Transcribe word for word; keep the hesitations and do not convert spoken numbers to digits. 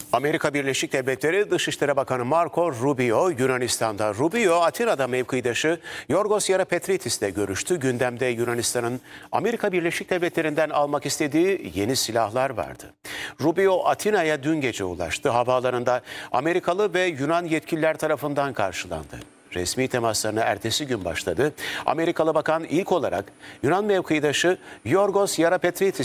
Amerika Birleşik Devletleri Dışişleri Bakanı Marco Rubio Yunanistan'da. Rubio, Atina'da mevkidaşı Yorgos Yerapetritis'le görüştü. Gündemde Yunanistan'ın Amerika Birleşik Devletleri'nden almak istediği yeni silahlar vardı. Rubio, Atina'ya dün gece ulaştı. Havaalanında Amerikalı ve Yunan yetkililer tarafından karşılandı. Resmi temaslarına ertesi gün başladı. Amerikalı bakan ilk olarak Yunan mevkidaşı Yorgos Yerapetritis